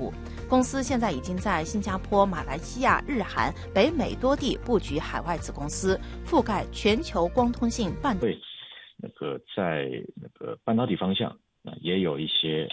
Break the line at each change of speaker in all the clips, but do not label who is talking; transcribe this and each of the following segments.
务。公司现在已经在新加坡、马来西亚、日韩、北美多地布局海外子公司，覆盖全球光通信半导体。
在半导体方向也有一些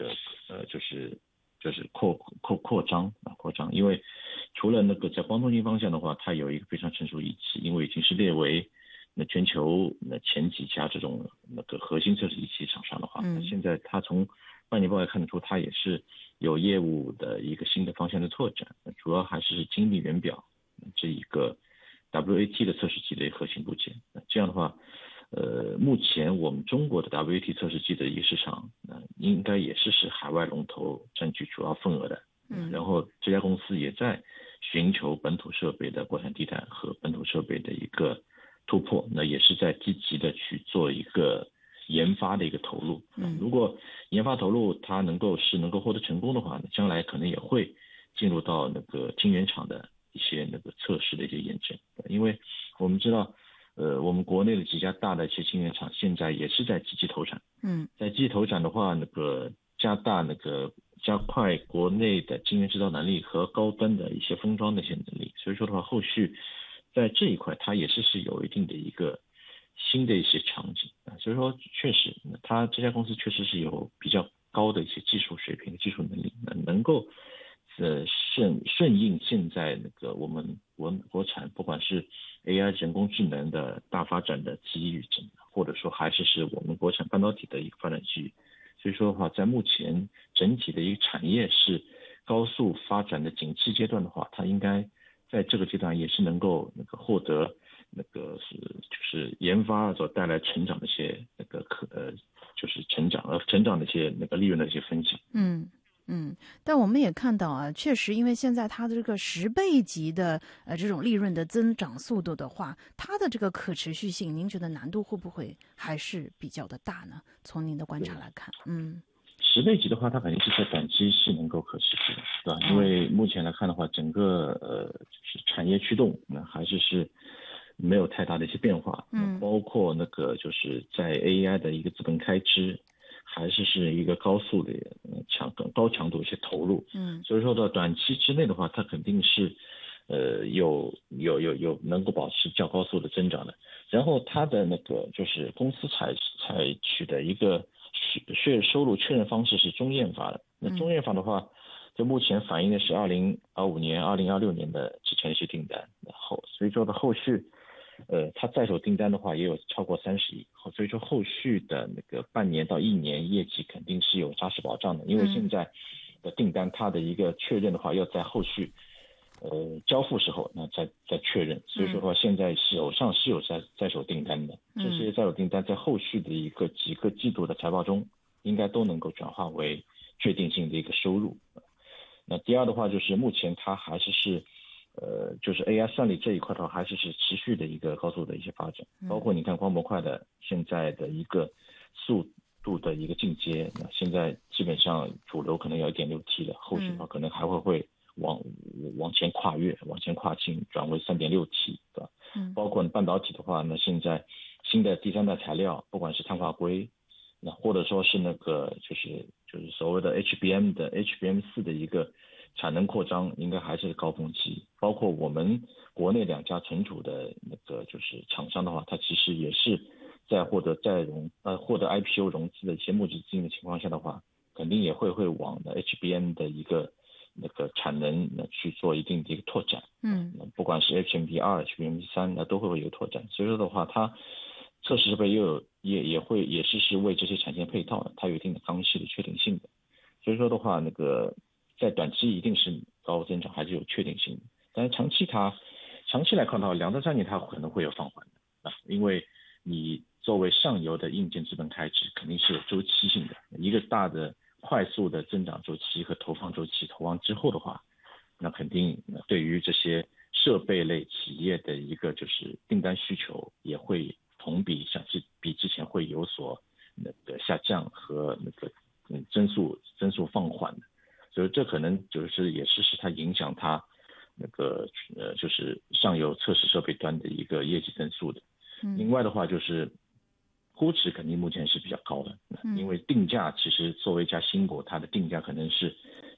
扩张，因为除了在光通信方向的话，它有一个非常成熟仪器，因为已经是列为全球前几家这种核心测试仪器厂商的话，现在它从半年报也看得出，它也是有业务的一个新的方向的拓展，主要还是精密元表这一个 WAT 的测试机的核心部件。这样的话，目前我们中国的 WAT 测试机的一个市场，应该也是海外龙头占据主要份额的。然后这家公司也在寻求本土设备的国产地带和本土设备的一个突破，那也是在积极的去做一个研发的一个投入。如果研发投入它能够获得成功的话，将来可能也会进入到晶圆厂的一些测试的一些验证。因为我们知道我们国内的几家大的一些晶圆厂现在也是在积极投产。在积极投产的话，加快国内的晶圆制造能力和高端的一些封装的一些能力，所以说的话，后续在这一块它也是有一定的一个新的一些场景。所以说确实它这家公司确实是有比较高的一些技术水平、技术能力，能够顺应现在我们国产不管是 AI 人工智能的大发展的机遇，或者说还是我们国产半导体的一个发展机遇。所以说的话，在目前整体的一个产业是高速发展的景气阶段的话，它应该在这个阶段也是能够获得就是研发所带来成长的一些就是成长的一些利润的一些分享。
但我们也看到啊，确实因为现在它的这个10倍级的这种利润的增长速度的话，它的这个可持续性，您觉得难度会不会还是比较的大呢？从您的观察来看
，10倍级的话，它肯定是在短期是能够可持续的，对吧？因为目前来看的话，整个就是产业驱动还是没有太大的一些变化。包括就是在 AI 的一个资本开支，还是一个高速的高强度一些投入。所以说到短期之内的话，它肯定是有能够保持较高速的增长的。然后它的就是公司采取的一个收入确认方式是中验法的。那中验法的话，就目前反映的是2025年、2026年的之前一些订单，所以说的后续它在手订单的话也有超过30亿，所以说后续的半年到1年业绩肯定是有扎实保障的。因为现在的订单它的一个确认的话，要在后续交付时候再确认，所以说的话现在手上是有在手订单的。这些在手订单在后续的一个几个季度的财报中应该都能够转化为确定性的一个收入。那第二的话就是目前它还是就是 AI 算力这一块的话，还是持续的一个高速的一些发展。包括你看光模块的现在的一个速度的一个进阶，那现在基本上主流可能要 1.6T 的，后续的话可能还会往前跨越、往前跨境转为 3.6T 的。包括半导体的话，那现在新的第3代材料，不管是碳化硅，那或者说是就是所谓的 HBM4 的一个产能扩张，应该还是高峰期。包括我们国内2家存储的就是厂商的话，它其实也是在获得IPO 融资的一些募集资金的情况下的话，肯定也会往HBM 的一个产能去做一定的一个拓展。不管是 HBM2、HBM3 那都会有拓展。所以说的话，它测试设备也是为这些产线配套的，它有一定的刚性的确定性的。所以说的话，在短期一定是高增长，还是有确定性的。但是长期来看的话，2到3年它可能会有放缓的因为你作为上游的硬件资本开支肯定是有周期性的，一个大的快速的增长周期和投放周期，投放之后的话，那肯定对于这些设备类企业的一个就是订单需求也会同比比之前会有所下降和增速放缓的。所以这可能也是它影响它就是上游测试设备端的一个业绩增速的。另外的话就是估值肯定目前是比较高的，因为定价其实作为一家新国，它的定价可能是